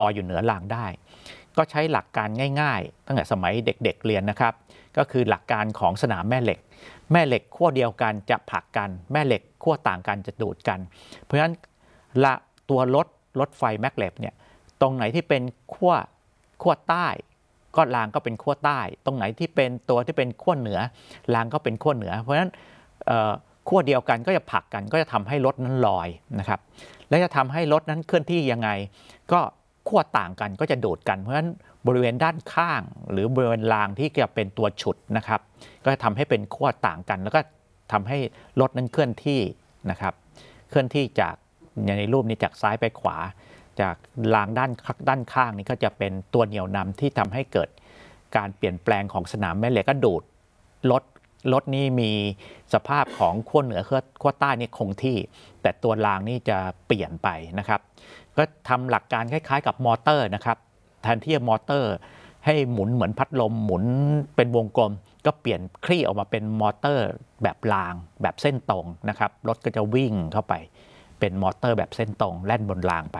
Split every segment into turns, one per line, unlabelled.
ลอยอยู่เหนือรางได้ก็ใช้หลักการง่ายๆตั้งแต่สมัยเด็กๆเรียนนะครับก็คือหลักการของสนามแม่เหล็กขั้วเดียวกันจะผลักกันแม่เหล็กขั้วต่างกันจะดูดกันเพราะฉะนั้นตัวรถไฟแมกเลฟเนี่ยตรงไหนที่เป็นขั้วใต้ก็รางก็เป็นขั้วใต้ตรงไหนที่เป็นตัวที่เป็นขั้วเหนือรางก็เป็นขั้วเหนือเพราะฉะนั้นขั้วเดียวกันก็จะผลักกันก็จะทำให้รถนั้นลอยนะครับและจะทำให้รถนั้นเคลื่อนที่ยังไงก็ขั้วต่างกันก็จะดูดกันเพราะฉะนั้นบริเวณด้านข้างหรือบริเวณรางที่จะเป็นตัวฉุดนะครับก็จะทำให้เป็นขั้วต่างกันแล้วก็ทำให้รถนั้นเคลื่อนที่นะครับเคลื่อนที่จากในรูปนี้จากซ้ายไปขวาจากรางด้านข้างนี้ก็จะเป็นตัวเหนี่ยวนำที่ทำให้เกิดการเปลี่ยนแปลงของสนามแม่เหล็กก็ดูดรถนี้มีสภาพของขั้วเหนือขั้วใต้นี่คงที่แต่ตัวรางนี่จะเปลี่ยนไปนะครับก็ทำหลักการคล้ายๆกับมอเตอร์นะครับแทนที่จะมอเตอร์ให้หมุนเหมือนพัดลมหมุนเป็นวงกลมก็เปลี่ยนคลี่ออกมาเป็นมอเตอร์แบบรางแบบเส้นตรงนะครับรถก็จะวิ่งเข้าไปเป็นมอเตอร์แบบเส้นตรงแล่นบนรางไป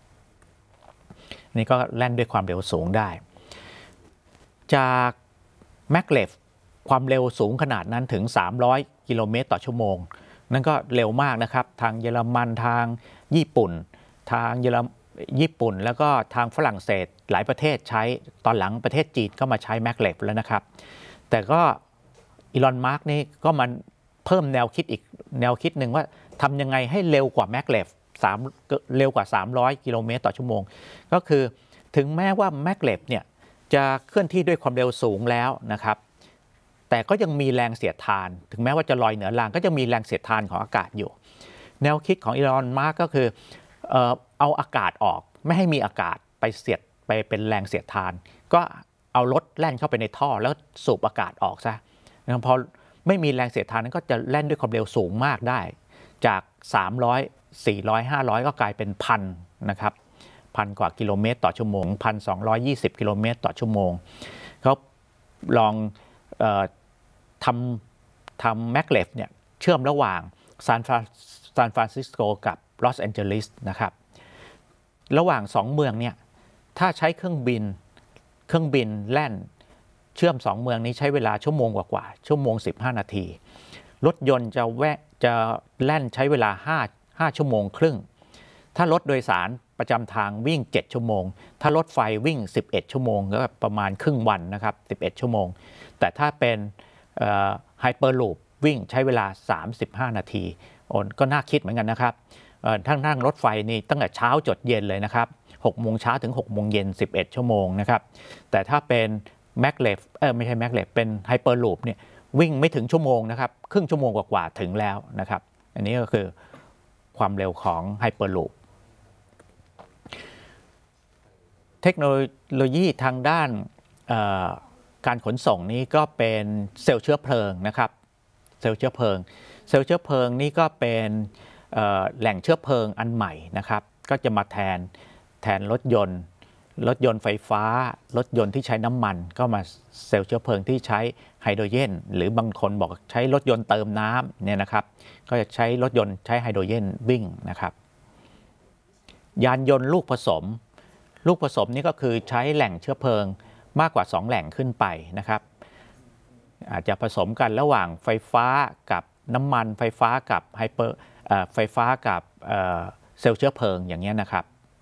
นี่ก็แล่นด้วยความเร็วสูงได้จากแมกเลฟความเร็วสูงขนาดนั้นถึง300 กิโลเมตรต่อชั่วโมงนั่นก็เร็วมากนะครับทางเยอรมันทางญี่ปุ่นแล้วก็ทางฝรั่งเศสหลายประเทศใช้ตอนหลังประเทศจีนก็มาใช้แมกเลฟแล้วนะครับแต่ก็อีลอนมาร์กนี่ก็มันเพิ่มแนวคิดอีกแนวคิดหนึ่งว่าทำยังไงให้เร็วกว่าแมกเลฟเร็วกว่า300 กิโลเมตรต่อชั่วโมงก็คือถึงแม้ว่าแมกเลฟเนี่ยจะเคลื่อนที่ด้วยความเร็วสูงแล้วนะครับแต่ก็ยังมีแรงเสียดทานถึงแม้ว่าจะลอยเหนือรางก็จะมีแรงเสียดทานของอากาศอยู่แนวคิดของอีลอนมาร์กก็คือเอาอากาศออกไม่ให้มีอากาศไปเสียดไปเป็นแรงเสียดทานก็เอารถแล่นเข้าไปในท่อแล้วสูบอากาศออกซะพอไม่มีแรงเสียดทานนั้นก็จะแล่นด้วยความเร็วสูงมากได้จาก300 400 500ก็กลายเป็นพันนะครับ1,000 กว่ากิโลเมตรต่อชั่วโมง 1,220 กิโลเมตรต่อชั่วโมงเขาลองทำแมกเลฟเนี่ยเชื่อมระหว่างซานฟรานซิสโกกับลอสแอนเจลิสนะครับระหว่าง2เมืองเนี่ยถ้าใช้เครื่องบินแล่นเชื่อม2เมืองนี้ใช้เวลาชั่วโมงกว่าชั่วโมง15 นาทีรถยนต์จะแล่นใช้เวลา5 ชั่วโมงครึ่งถ้ารถโดยสารประจำทางวิ่ง7 ชั่วโมงถ้ารถไฟวิ่ง11 ชั่วโมงก็ประมาณครึ่งวันนะครับ11 ชั่วโมงแต่ถ้าเป็นไฮเปอร์ลูปวิ่งใช้เวลา35 นาทีก็น่าคิดเหมือนกันนะครับนั่งรถไฟนี่ตั้งแต่เช้าจดเย็นเลยนะครับ6 โมงเช้าถึง6 โมงเย็น11 ชั่วโมงนะครับแต่ถ้าเป็นแมกเลฟไม่ใช่แมกเลฟเป็นไฮเปอร์ลูปเนี่ยวิ่งไม่ถึงชั่วโมงนะครับครึ่งชั่วโมงกว่าถึงแล้วนะครับอันนี้ก็คือความเร็วของไฮเปอร์ลูปเทคโนโลยีทางด้านการขนส่งนี้ก็เป็นเซลล์เชื้อเพลิงนะครับเซลล์เชื้อเพลิงนี่ก็เป็นแหล่งเชื้อเพลิงอันใหม่นะครับก็จะมาแทนรถยนต์ไฟฟ้ารถยนต์ที่ใช้น้ำมันก็มาเซลล์เชื้อเพลิงที่ใช้ไฮโดรเจนหรือบางคนบอกใช้รถยนต์เติมน้ำเนี่ยนะครับก็จะใช้รถยนต์ใช้ไฮโดรเจนวิ่งนะครับยานยนต์ลูกผสมนี่ก็คือใช้แหล่งเชื้อเพลิงมากกว่า2แหล่งขึ้นไปนะครับอาจจะผสมกันระหว่างไฟฟ้ากับน้ำมันไฟฟ้ากับเซลล์เชื้อเพลิงอย่างนี้นะครับ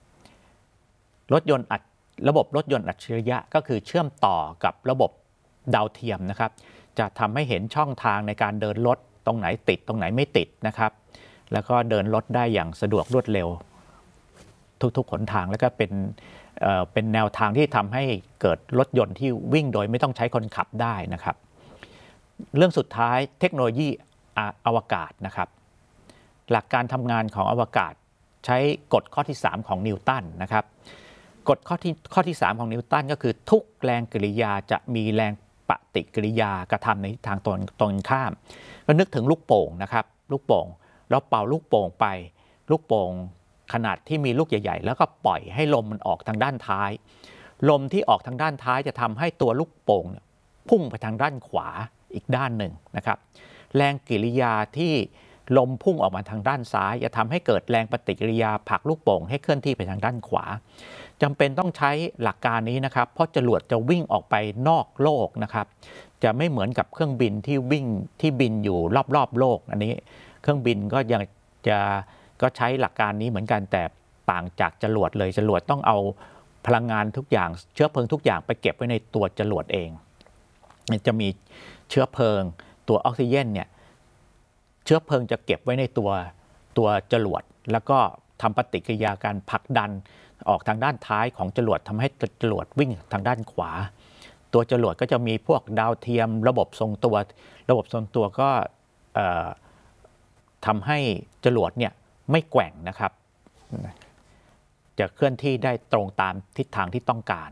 ระบบรถยนต์อัจฉริยะก็คือเชื่อมต่อกับระบบดาวเทียมนะครับจะทำให้เห็นช่องทางในการเดินรถตรงไหนติดตรงไหนไม่ติดนะครับแล้วก็เดินรถได้อย่างสะดวกรวดเร็วทุกๆหนทางแล้วก็เป็นแนวทางที่ทำให้เกิดรถยนต์ที่วิ่งโดยไม่ต้องใช้คนขับได้นะครับเรื่องสุดท้ายเทคโนโลยีอวกาศนะครับหลักการทำงานของอวกาศใช้กฎข้อที่3ของนิวตันนะครับกฎข้อที่3ของนิวตันก็คือทุกแรงกริยาจะมีแรงปฏิกิริยากระทำในทางตรงข้ามก็นึกถึงลูกโป่งนะครับลูกโป่งเราเป่าลูกโป่งไปลูกโป่งขนาดที่มีลูกใหญ่ๆแล้วก็ปล่อยให้ลมมันออกทางด้านท้ายลมที่ออกทางด้านท้ายจะทำให้ตัวลูกโป่งพุ่งไปทางด้านขวาอีกด้านหนึ่งนะครับแรงกิริยาที่ลมพุ่งออกมาทางด้านซ้ายจะทำให้เกิดแรงปฏิกิริยาผลักลูกโป่งให้เคลื่อนที่ไปทางด้านขวาจำเป็นต้องใช้หลักการนี้นะครับเพราะจรวดจะวิ่งออกไปนอกโลกนะครับจะไม่เหมือนกับเครื่องบินที่บินอยู่รอบๆโลกอันนี้เครื่องบินก็ยังก็ใช้หลักการนี้เหมือนกันแต่ต่างจากจรวดเลยจรวดต้องเอาพลังงานทุกอย่างเชื้อเพลิงทุกอย่างไปเก็บไว้ในตัวจรวดเองจะมีเชื้อเพลิงตัวออกซิเจนเนี่ยเชื้อเพลิงจะเก็บไว้ในตัวจรวดแล้วก็ทำปฏิกิริยาการผลักดันออกทางด้านท้ายของจรวดทำให้จรวดวิ่งทางด้านขวาตัวจรวดก็จะมีพวกดาวเทียมระบบทรงตัวก็ทำให้จรวดเนี่ยไม่แกว่งนะครับจะเคลื่อนที่ได้ตรงตามทิศทางที่ต้องการ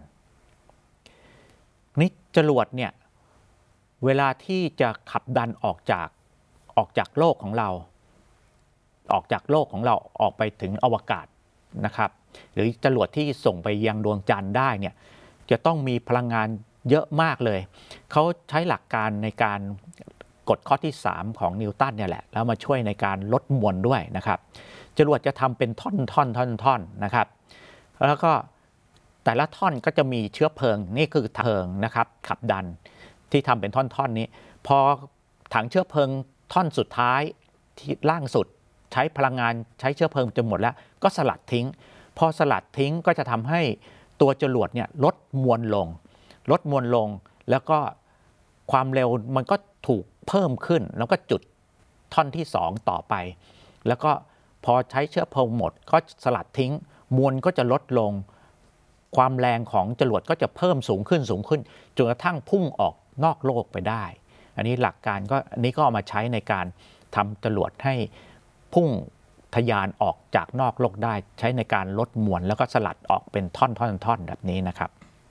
นี่จรวดเนี่ยเวลาที่จะขับดันออกจากโลกของเราออกไปถึงอวกาศนะครับหรือจรวดที่ส่งไปยังดวงจันทร์ได้เนี่ยจะต้องมีพลังงานเยอะมากเลยเขาใช้หลักการในการกฎข้อที่3ของนิวตันเนี่ยแหละแล้วมาช่วยในการลดมวลด้วยนะครับจรวดจะทำเป็นท่อนนะครับแล้วก็แต่ละท่อนก็จะมีเชื้อเพลิงนี่คือเพลิงนะครับขับดันที่ทำเป็นท่อนนี้พอถังเชื้อเพลิงท่อนสุดท้ายที่ล่างสุดใช้พลังงานใช้เชื้อเพลิงจนหมดแล้วก็สลัดทิ้งพอสลัดทิ้งก็จะทำให้ตัวจรวดเนี่ยลดมวลลงแล้วก็ความเร็วมันก็ถูกเพิ่มขึ้นแล้วก็จุดท่อนที่2ต่อไปแล้วก็พอใช้เชื้อเพลิงหมดก็สลัดทิ้งมวลก็จะลดลงความแรงของจรวดก็จะเพิ่มสูงขึ้นจนกระทั่งพุ่งออกนอกโลกไปได้อันนี้หลักการก็อันนี้ก็เอามาใช้ในการทำจรวดให้พุ่งทะยานออกจากนอกโลกได้ใช้ในการลดมวลแล้วก็สลัดออกเป็นท่อนแบบนี้นะครับ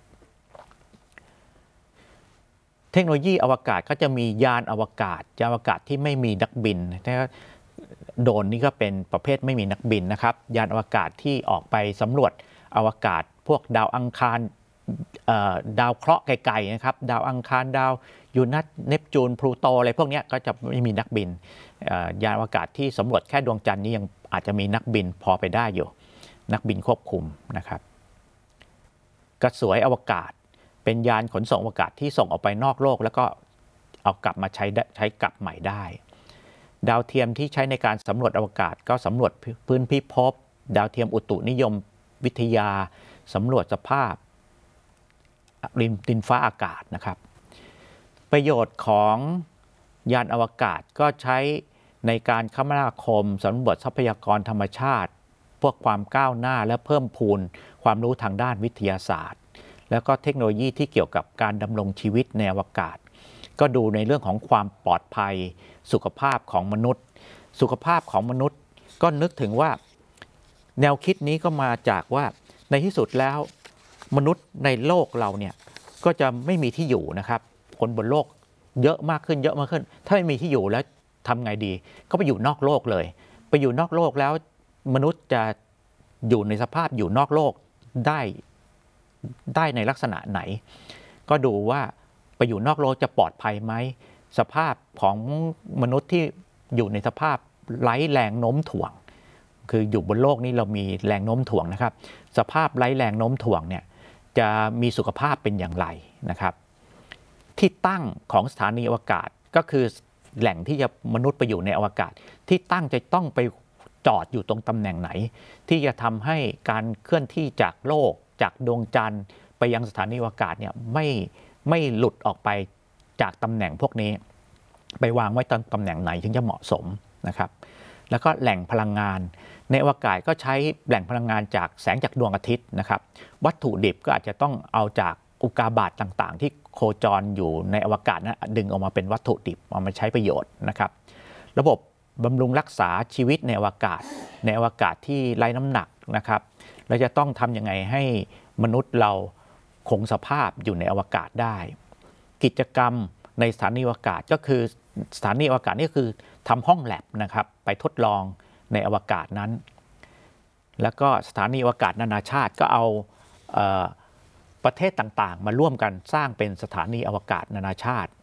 เทคโนโลยีอวกาศก็จะมียานอวกาศที่ไม่มีนักบินโดรนนี่ก็เป็นประเภทไม่มีนักบินนะครับยานอวกาศที่ออกไปสำรวจอวกาศพวกดาวอังคารดาวเคราะห์ไกลๆนะครับดาวอังคารดาวยูเรนัสเนปจูนพลูโตอะไรพวกนี้ก็จะไม่มีนักบินยานอวกาศที่สำรวจแค่ดวงจันทร์นี้ยังอาจจะมีนักบินพอไปได้อยู่นักบินควบคุมนะครับกระสวยอวกาศเป็นยานขนส่งอวกาศที่ส่งออกไปนอกโลกแล้วก็เอากลับมาใช้กลับใหม่ได้ดาวเทียมที่ใช้ในการสำรวจอวกาศก็สำรวจพื้นพิภพดาวเทียมอุตุนิยมวิทยาสำรวจสภาพดินฟ้าอากาศนะครับประโยชน์ของยานอวกาศก็ใช้ในการคมนาคมสำรวจทรัพยากรธรรมชาติพวกความก้าวหน้าและเพิ่มพูนความรู้ทางด้านวิทยาศาสตร์แล้วก็เทคโนโลยีที่เกี่ยวกับการดำรงชีวิตในอวกาศก็ดูในเรื่องของความปลอดภัยสุขภาพของมนุษย์ก็นึกถึงว่าแนวคิดนี้ก็มาจากว่าในที่สุดแล้วมนุษย์ในโลกเราเนี่ยก็จะไม่มีที่อยู่นะครับคนบนโลกเยอะมากขึ้นถ้าไม่มีที่อยู่แล้วทำไงดีก็ไปอยู่นอกโลกเลยไปอยู่นอกโลกแล้วมนุษย์จะอยู่ในสภาพอยู่นอกโลกได้ในลักษณะไหนก็ดูว่าไปอยู่นอกโลกจะปลอดภัยไหมสภาพของมนุษย์ที่อยู่ในสภาพไร้แรงโน้มถ่วงคืออยู่บนโลกนี้เรามีแรงโน้มถ่วงนะครับสภาพไร้แรงโน้มถ่วงเนี่ยจะมีสุขภาพเป็นอย่างไรนะครับที่ตั้งของสถานีอวกาศก็คือแหล่งที่จะมนุษย์ไปอยู่ในอวกาศที่ตั้งจะต้องไปจอดอยู่ตรงตำแหน่งไหนที่จะทำให้การเคลื่อนที่จากโลกจากดวงจันทร์ไปยังสถานีอวกาศเนี่ยไม่หลุดออกไปจากตำแหน่งพวกนี้ไปวางไว้ตำแหน่งไหนถึงจะเหมาะสมนะครับแล้วก็แหล่งพลังงานในอวกาศก็ใช้แหล่งพลังงานจากแสงจากดวงอาทิตย์นะครับวัตถุดิบก็อาจจะต้องเอาจากอุกาบาตต่างๆที่โคจรอยู่ในอวกาศนะดึงออกมาเป็นวัตถุดิบเอามาใช้ประโยชน์นะครับระบบบำรุงรักษาชีวิตในอวกาศที่ไร้น้ำหนักนะครับเราจะต้องทำยังไงให้มนุษย์เราคงสภาพอยู่ในอวกาศได้กิจกรรมในสถานีอวกาศก็คือสถานีอวกาศนี่คือทำห้องแลบนะครับไปทดลองในอวกาศนั้นแล้วก็สถานีอวกาศนานาชาติก็เอาประเทศต่างๆมาร่วมกันสร้างเป็นสถานีอวกาศนานาชาติ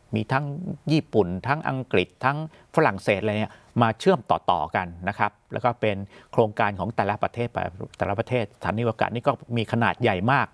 มีทั้งญี่ปุ่นทั้งอังกฤษทั้งฝรั่งเศสอะไรเนี่ยมาเชื่อมต่อกันนะครับแล้วก็เป็นโครงการของแต่ละประเทศสถานีอวกาศนี่ก็มีขนาดใหญ่มาก